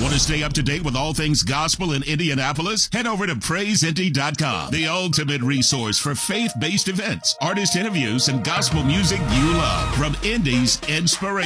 Want to stay up to date with all things gospel in Indianapolis? Head over to PraiseIndy.com, the ultimate resource for faith-based events, artist interviews, and gospel music you love. From Indy's inspiration.